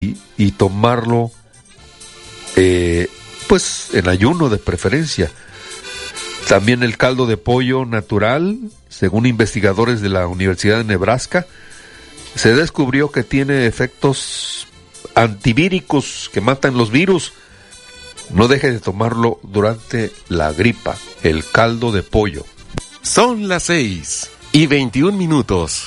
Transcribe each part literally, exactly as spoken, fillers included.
y, y tomarlo eh, pues en ayuno de preferencia. También el caldo de pollo natural, según investigadores de la Universidad de Nebraska, se descubrió que tiene efectos antivíricos que matan los virus. No deje de tomarlo durante la gripa, el caldo de pollo. Son las seis y veintiún minutos.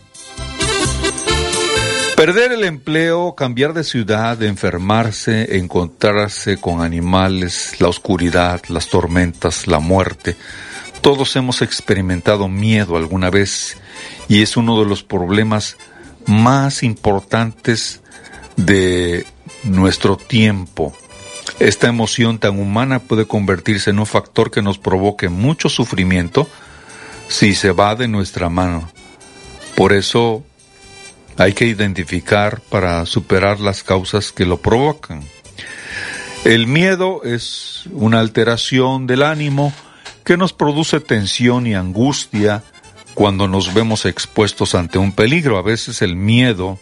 Perder el empleo, cambiar de ciudad, enfermarse, encontrarse con animales, la oscuridad, las tormentas, la muerte. Todos hemos experimentado miedo alguna vez y es uno de los problemas más importantes de nuestro tiempo. Esta emoción tan humana puede convertirse en un factor que nos provoque mucho sufrimiento si se va de nuestra mano. Por eso hay que identificar para superar las causas que lo provocan. El miedo es una alteración del ánimo que nos produce tensión y angustia cuando nos vemos expuestos ante un peligro. A veces el miedo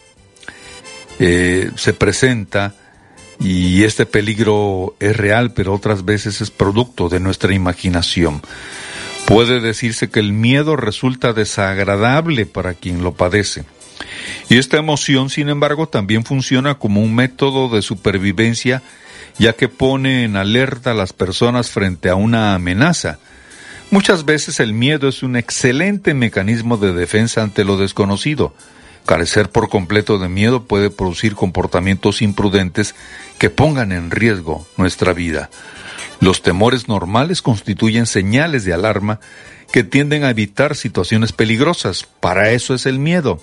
eh, se presenta y este peligro es real, pero otras veces es producto de nuestra imaginación. Puede decirse que el miedo resulta desagradable para quien lo padece. Y esta emoción, sin embargo, también funciona como un método de supervivencia, ya que pone en alerta a las personas frente a una amenaza. Muchas veces el miedo es un excelente mecanismo de defensa ante lo desconocido. Carecer por completo de miedo puede producir comportamientos imprudentes que pongan en riesgo nuestra vida. Los temores normales constituyen señales de alarma que tienden a evitar situaciones peligrosas. Para eso es el miedo.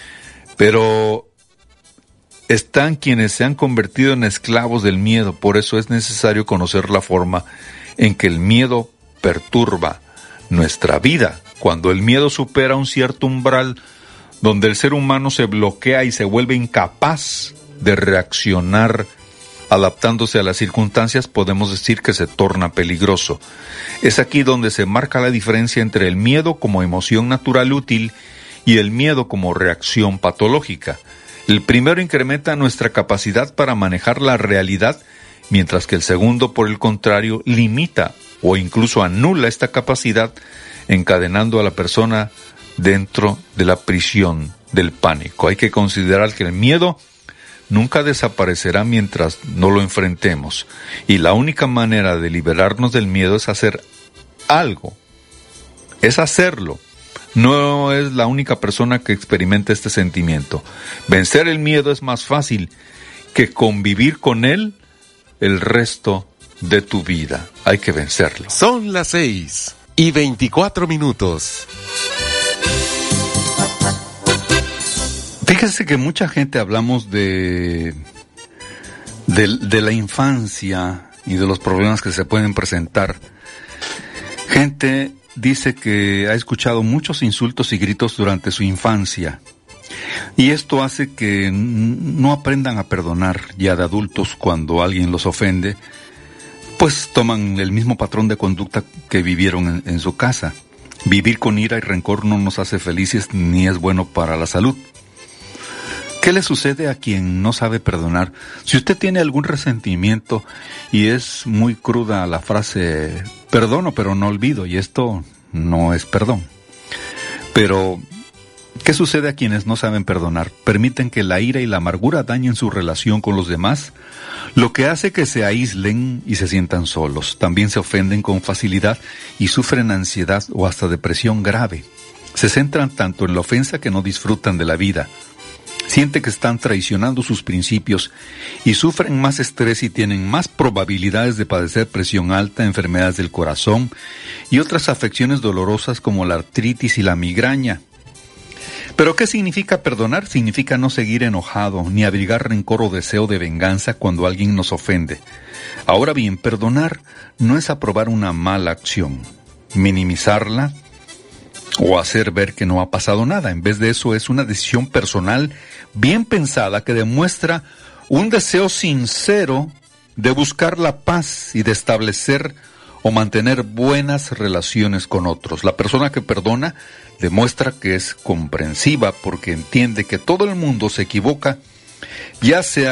Pero están quienes se han convertido en esclavos del miedo. Por eso es necesario conocer la forma en que el miedo perturba nuestra vida. Cuando el miedo supera un cierto umbral donde el ser humano se bloquea y se vuelve incapaz de reaccionar adaptándose a las circunstancias, podemos decir que se torna peligroso. Es aquí donde se marca la diferencia entre el miedo como emoción natural útil y el miedo como reacción patológica. El primero incrementa nuestra capacidad para manejar la realidad, mientras que el segundo, por el contrario, limita o incluso anula esta capacidad, encadenando a la persona dentro de la prisión del pánico. Hay que considerar que el miedo nunca desaparecerá mientras no lo enfrentemos, y la única manera de liberarnos del miedo es hacer algo, es hacerlo. No es la única persona que experimenta este sentimiento. Vencer el miedo es más fácil que convivir con él el resto de tu vida. Hay que vencerlo. Son las seis y veinticuatro minutos. Fíjese que mucha gente hablamos de, de, de la infancia y de los problemas que se pueden presentar. Gente dice que ha escuchado muchos insultos y gritos durante su infancia, y esto hace que no aprendan a perdonar ya de adultos. Cuando alguien los ofende, pues toman el mismo patrón de conducta que vivieron en, en su casa. Vivir con ira y rencor no nos hace felices ni es bueno para la salud. ¿Qué le sucede a quien no sabe perdonar? Si usted tiene algún resentimiento, y es muy cruda la frase, perdono pero no olvido, y esto no es perdón. Pero, ¿qué sucede a quienes no saben perdonar? Permiten que la ira y la amargura dañen su relación con los demás, lo que hace que se aíslen y se sientan solos. También se ofenden con facilidad y sufren ansiedad o hasta depresión grave. Se centran tanto en la ofensa que no disfrutan de la vida. Sienten que están traicionando sus principios y sufren más estrés y tienen más probabilidades de padecer presión alta, enfermedades del corazón y otras afecciones dolorosas como la artritis y la migraña. ¿Pero qué significa perdonar? Significa no seguir enojado ni abrigar rencor o deseo de venganza cuando alguien nos ofende. Ahora bien, perdonar no es aprobar una mala acción, minimizarla o hacer ver que no ha pasado nada. En vez de eso, es una decisión personal bien pensada que demuestra un deseo sincero de buscar la paz y de establecer o mantener buenas relaciones con otros. La persona que perdona demuestra que es comprensiva porque entiende que todo el mundo se equivoca, ya sea